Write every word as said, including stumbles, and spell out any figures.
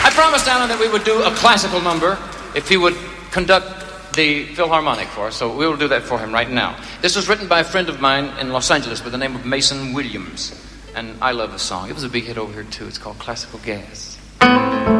I promised Alan that we would do a classical number if he would conduct the Philharmonic for us, so we will do that for him right now. This was written by a friend of mine in Los Angeles by the name of Mason Williams, and I love the song. It was a big hit over here, too. It's called Classical Gas.